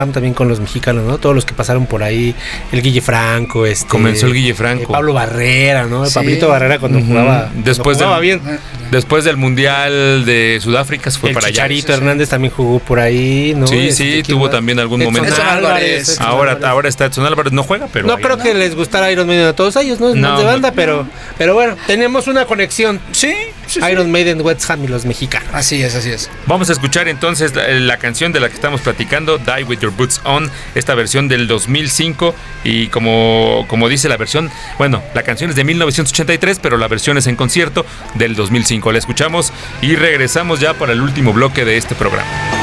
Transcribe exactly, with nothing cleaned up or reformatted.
también con los mexicanos, ¿no? Todos los que pasaron por ahí, el Guille Franco, este... Comenzó el Guille Franco. Eh, Pablo Barrera, ¿no? El sí. Pablito Barrera cuando uh-huh. jugaba, después cuando jugaba del, bien. Después del Mundial de Sudáfrica se fue el para Chicharito allá. Chicharito Hernández también jugó por ahí, ¿no? Sí, este, sí, tuvo más? también algún Edson momento. Álvarez, Edson ahora, Álvarez. ahora está Edson Álvarez, no juega, pero... No ahí creo anda. que les gustara Iron Maiden a todos ellos, ¿no? Es no, más de banda, no. pero, pero bueno, tenemos una conexión. Sí, sí, Iron sí. Maiden, West Ham y los mexicanos. Así es, así es. Vamos a escuchar entonces la, la canción de la que estamos platicando, Die With Your Boots On, esta versión del dos mil cinco, y como, como dice la versión, bueno, la canción es de mil novecientos ochenta y tres, pero la versión es en concierto del dos mil cinco. La escuchamos y regresamos ya para el último bloque de este programa.